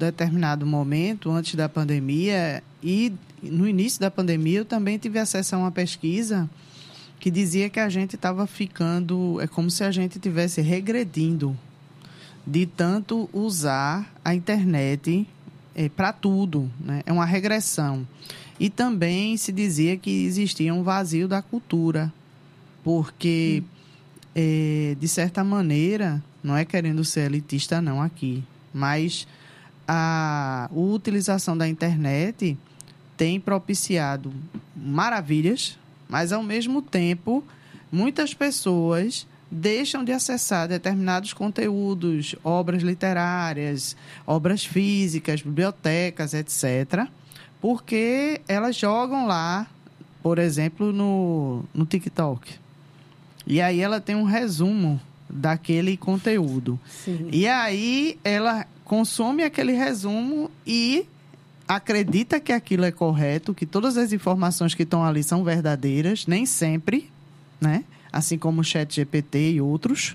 determinado momento, antes da pandemia, e no início da pandemia, eu também tive acesso a uma pesquisa que dizia que a gente estava ficando... É como se a gente estivesse regredindo de tanto usar a internet para tudo, né? É uma regressão. E também se dizia que existia um vazio da cultura, porque, de certa maneira, não é querendo ser elitista não aqui, mas a utilização da internet tem propiciado maravilhas, mas, ao mesmo tempo, muitas pessoas deixam de acessar determinados conteúdos, obras literárias, obras físicas, bibliotecas, etc., porque elas jogam lá, por exemplo, no TikTok. E aí ela tem um resumo daquele conteúdo. Sim. E aí ela consome aquele resumo e acredita que aquilo é correto, que todas as informações que estão ali são verdadeiras, nem sempre, né? Assim como o ChatGPT e outros,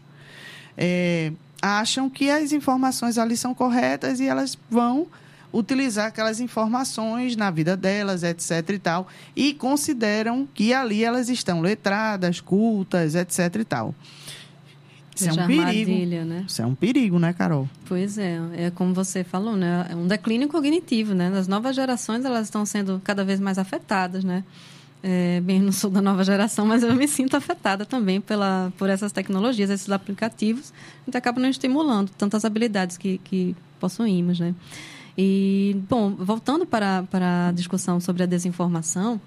acham que as informações ali são corretas e elas vão utilizar aquelas informações na vida delas, etc. e tal, e consideram que ali elas estão letradas, cultas, etc. e tal. Isso é um perigo. Né? Isso é um perigo, né, Carol? Pois é como você falou, né? É um declínio cognitivo, né? As novas gerações, elas estão sendo cada vez mais afetadas, né? Bem, não sou da nova geração, mas eu me sinto afetada também por essas tecnologias, esses aplicativos, que acabam não estimulando tantas habilidades que possuímos, né? E, bom, voltando para a discussão sobre a desinformação,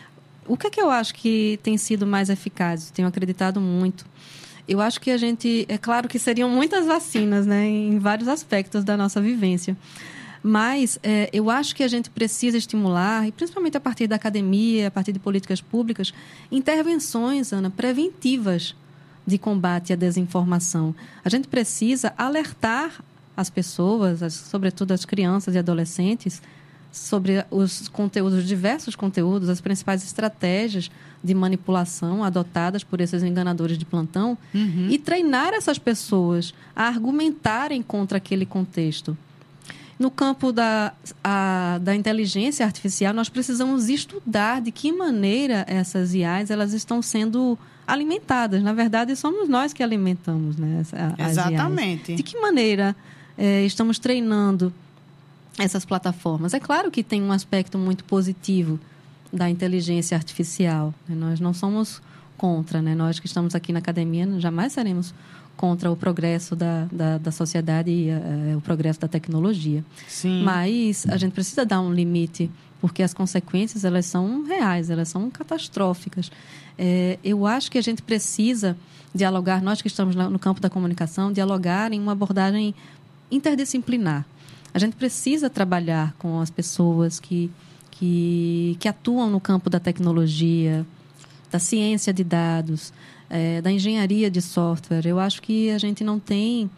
o que é que eu acho que tem sido mais eficaz? Eu tenho acreditado muito. Eu acho que é claro que seriam muitas vacinas, né, em vários aspectos da nossa vivência. Mas eu acho que a gente precisa estimular, e principalmente a partir da academia, a partir de políticas públicas, intervenções, Ana, preventivas de combate à desinformação. A gente precisa alertar as pessoas, sobretudo as crianças e adolescentes, sobre os conteúdos, diversos conteúdos, as principais estratégias de manipulação adotadas por esses enganadores de plantão, e treinar essas pessoas a argumentarem contra aquele contexto. No campo da inteligência artificial, nós precisamos estudar de que maneira essas IAs elas estão sendo alimentadas. Na verdade, somos nós que alimentamos, né, as Exatamente. IAs. De que maneira estamos treinando essas plataformas? É claro que tem um aspecto muito positivo da inteligência artificial. Nós não somos contra, né? Nós que estamos aqui na academia jamais seremos contra o progresso da sociedade e o progresso da tecnologia. Sim. Mas a gente precisa dar um limite, porque as consequências elas são reais, elas são catastróficas. Eu acho que a gente precisa dialogar, nós que estamos no campo da comunicação, dialogar em uma abordagem interdisciplinar. A gente precisa trabalhar com as pessoas que atuam no campo da tecnologia, da ciência de dados, da engenharia de software. Eu acho que a gente não tem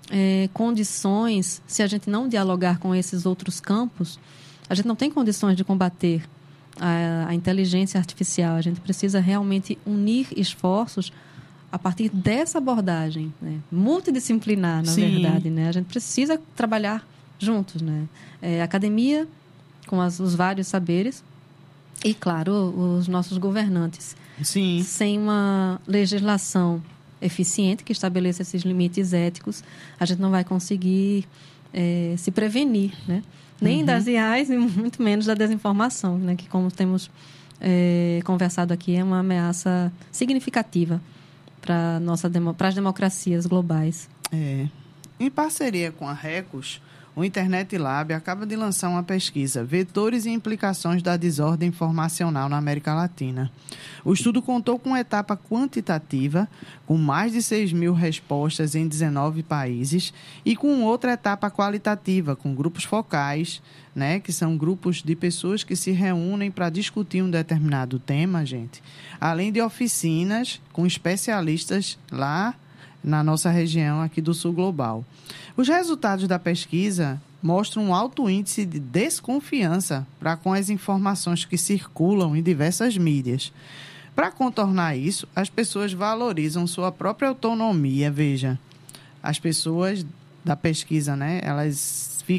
condições, se a gente não dialogar com esses outros campos, a gente não tem condições de combater a inteligência artificial. A gente precisa realmente unir esforços a partir dessa abordagem, né? Multidisciplinar, na Sim. verdade, né? A gente precisa trabalhar juntos, né? Academia, com os vários saberes, e, claro, os nossos governantes. Sim. Sem uma legislação eficiente que estabeleça esses limites éticos, a gente não vai conseguir se prevenir, né? Nem das IAs e muito menos da desinformação, né? Que, como temos conversado aqui, é uma ameaça significativa para as democracias globais. Em parceria com a Recos, o Internet Lab acaba de lançar uma pesquisa, Vetores e Implicações da Desordem Informacional na América Latina. O estudo contou com uma etapa quantitativa, com mais de 6.000 respostas em 19 países, e com outra etapa qualitativa, com grupos focais, né, que são grupos de pessoas que se reúnem para discutir um determinado tema, gente, além de oficinas com especialistas lá na nossa região aqui do Sul Global. Os resultados da pesquisa mostram um alto índice de desconfiança para com as informações que circulam em diversas mídias. Para contornar isso, as pessoas valorizam sua própria autonomia. Veja, as pessoas da pesquisa, né, elas